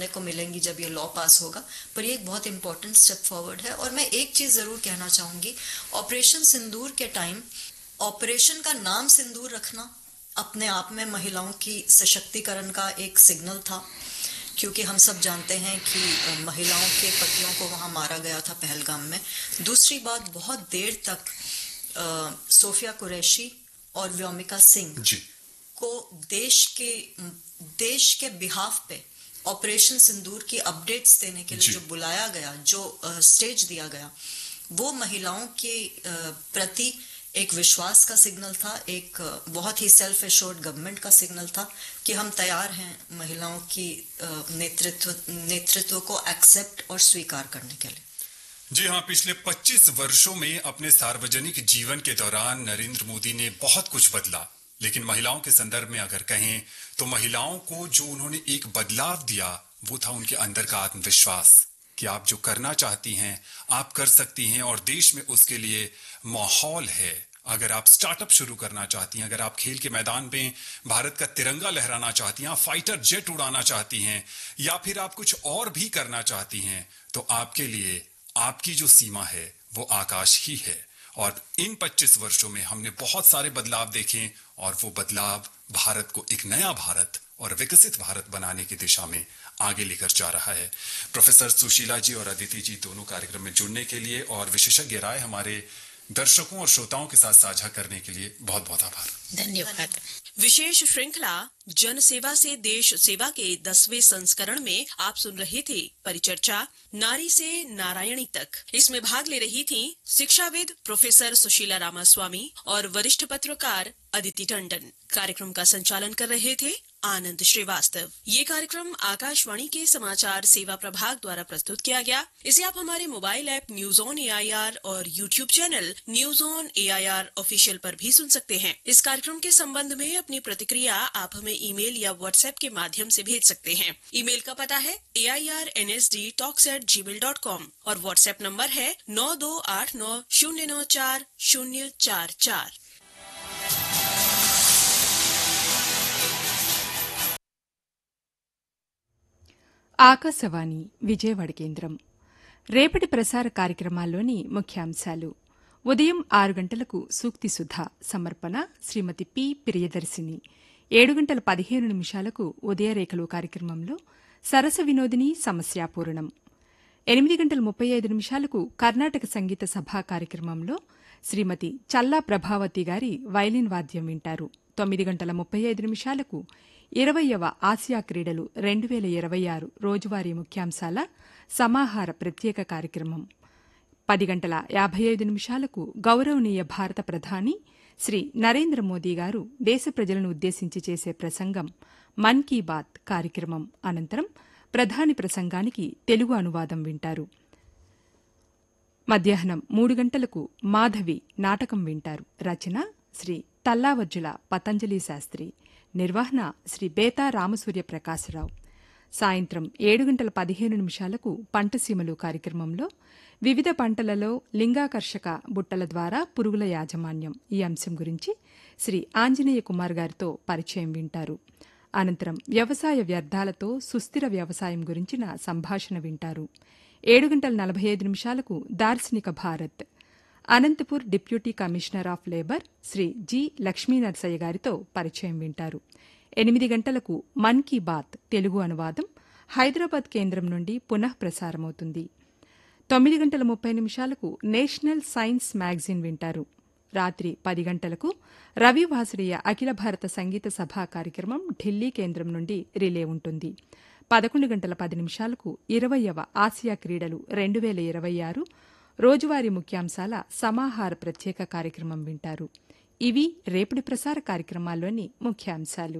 सुनने को मिलेंगी जब ये लॉ पास होगा, पर ये एक बहुत इंपॉर्टेंट स्टेप फॉरवर्ड है। और मैं एक चीज जरूर कहना चाहूंगी, ऑपरेशन सिंदूर के टाइम ऑपरेशन का नाम सिंदूर रखना अपने आप में महिलाओं की सशक्तिकरण का एक सिग्नल था, क्योंकि हम सब जानते हैं कि महिलाओं के पतियों को वहां मारा गया था पहलगाम में। दूसरी बात, बहुत देर तक सोफिया कुरैशी और व्योमिका सिंह को देश के बिहाफ पे ऑपरेशन सिंदूर की अपडेट्स देने के लिए जो बुलाया गया, जो स्टेज दिया गया, वो महिलाओं के प्रति एक विश्वास का सिग्नल था, एक बहुत ही सेल्फ एश्योर्ड गवर्नमेंट का सिग्नल था कि हम तैयार हैं महिलाओं की नेतृत्व को एक्सेप्ट और स्वीकार करने के लिए। जी हाँ, पिछले 25 वर्षों में अपने सार्वजनिक जीवन के दौरान नरेंद्र मोदी ने बहुत कुछ बदला, लेकिन महिलाओं के संदर्भ में अगर कहें तो महिलाओं को जो उन्होंने एक बदलाव दिया वो था उनके अंदर का आत्मविश्वास कि आप जो करना चाहती हैं आप कर सकती हैं और देश में उसके लिए माहौल है। अगर आप स्टार्टअप शुरू करना चाहती हैं, अगर आप खेल के मैदान में भारत का तिरंगा लहराना चाहती हैं, आप फाइटर जेट उड़ाना चाहती हैं या फिर आप कुछ और भी करना चाहती हैं, तो आपके लिए आपकी जो सीमा है वो आकाश ही है। और इन 25 वर्षों में हमने बहुत सारे बदलाव देखे और वो बदलाव भारत को एक नया भारत और विकसित भारत बनाने की दिशा में आगे लेकर जा रहा है। प्रोफेसर सुशीला जी और अदिति जी दोनों कार्यक्रम में जुड़ने के लिए और विशेषज्ञ राय हमारे दर्शकों और श्रोताओं के साथ साझा करने के लिए बहुत बहुत आभार। धन्यवाद। विशेष श्रृंखला जन सेवा से देश सेवा के 10वें संस्करण में आप सुन रहे थे परिचर्चा नारी से नारायणी तक। इसमें भाग ले रही थी शिक्षाविद प्रोफेसर सुशीला रामास्वामी और वरिष्ठ पत्रकार अदिति टंडन। कार्यक्रम का संचालन कर रहे थे आनंद श्रीवास्तव। ये कार्यक्रम आकाशवाणी के समाचार सेवा प्रभाग द्वारा प्रस्तुत किया गया। इसे आप हमारे mobile app news on AIR और YouTube channel news on AIR official पर भी सुन सकते हैं। इस कार्यक्रम के संबंध में अपनी प्रतिक्रिया आप हमें ईमेल या व्हाट्सएप के माध्यम से भेज सकते हैं। ईमेल का पता है airnsdtalks@gmail.com और व्हाट्सएप नंबर है 9289094044। ఆకాశవాణి విజయవాడ కేంద్రం. రేపటి ప్రసార కార్యక్రమాల్లోని ముఖ్యాంశాలు: ఉదయం 6 గంటలకు సూక్తి సుధ సమర్పణ శ్రీమతి పి ప్రియదర్శిని. 7 గంటల 15 నిమిషాలకు ఉదయరేఖలు కార్యక్రమంలో సరస వినోదిని సమస్యాపూరణం. 8 గంటల 35 నిమిషాలకు కర్ణాటక సంగీత సభా కార్యక్రమంలో శ్రీమతి చల్లా ప్రభావతి గారి వైలిన్ వాద్యం వింటారు. 9 గంటల 35 నిమిషాలకు 20వ ఆసియా క్రీడలు 2026 రోజువారీ ముఖ్యాంశాల సమాహార ప్రత్యేక కార్యక్రమం. 10 గంటల 55 నిమిషాలకు గౌరవనీయ భారత ప్రధాని శ్రీ నరేంద్ర మోదీ గారు దేశ ప్రజలను ఉద్దేశించి చేసే ప్రసంగం మన్ కీ బాత్ కార్యక్రమం అనంతరం ప్రధాని ప్రసంగానికి తెలుగు అనువాదం వింటారు. మధ్యాహ్నం 3 గంటలకు మాధవి నాటకం వింటారు. రచన శ్రీ తల్లావర్జుల పతంజలి శాస్త్రి. నిర్వహణ శ్రీ బేతా రామసూర్య ప్రకాశరావు. సాయంత్రం 7 గంటల 15 నిమిషాలకు పంటసీమలు కార్యక్రమంలో వివిధ పంటలలో లింగాకర్షక బుట్టల ద్వారా పురుగుల యాజమాన్యం ఈ అంశం గురించి శ్రీ ఆంజనేయ కుమార్ గారితో పరిచయం వింటారు. అనంతరం వ్యవసాయ వ్యర్థాలతో సుస్థిర వ్యవసాయం గురించిన సంభాషణ వింటారు. 7 గంటల 45 నిమిషాలకు దార్శనిక Bharat Anantapur deputy commissioner of labour Shri G Lakshmi Narasaiah గారితో పరిచయం వింటారు. 8 గంటలకు మన్ కీ బాత్ తెలుగు అనువాదం హైదరాబాద్ కేంద్రం నుండి పునః ప్రసారమవుతుంది. 9 గంటల 30 నిమిషాలకు నేషనల్ సైన్స్ మ్యాగజైన్ వింటారు. రాత్రి 10 గంటలకు రవి వాసరియ అఖిల భారత సంగీత సభా కార్యక్రమం ఢిల్లీ కేంద్రం నుండి రిలే ఉంటుంది. 11 గంటల 10 నిమిషాలకు 20వ ఆసియా క్రీడలు 2026 రోజువారీ ముఖ్యాంశాల సమాహార ప్రత్యేక కార్యక్రమం వింటారు. ఇవి రేపటి ప్రసార కార్యక్రమాల్లోని ముఖ్యాంశాలు.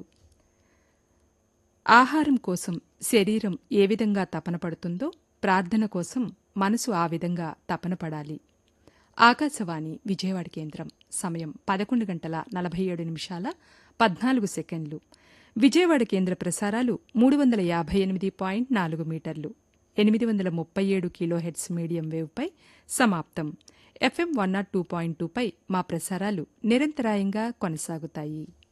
ఆహారం కోసం శరీరం ఏ విధంగా తపన పడుతుందో ప్రార్థన కోసం మనసు ఆ విధంగా తపన పడాలి. ఆకాశవాణి విజయవాడ కేంద్రం. సమయం 11 గంటల 47 నిమిషాల 14 సెకండ్లు. విజయవాడ కేంద్ర ప్రసారాలు 358.4 మీటర్లు 837 కిలోహెర్ట్జ్ మీడియం వేవ్పై సమాప్తం. FM 102.2పై మా ప్రసారాలు నిరంతరాయంగా కొనసాగుతాయి.